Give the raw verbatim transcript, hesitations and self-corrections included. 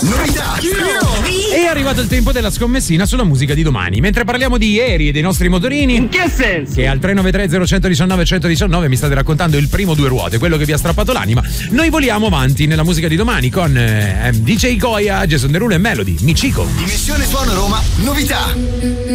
Novità. È arrivato il tempo della scommessina sulla musica di domani. Mentre parliamo di ieri e dei nostri motorini, In che senso? che al tre nove tre zero uno uno nove uno uno mi state raccontando il primo due ruote, quello che vi ha strappato l'anima, noi voliamo avanti nella musica di domani con eh, D J Goya, Jason Derulo e Melody, Michiko. Dimensione Suono Roma, novità.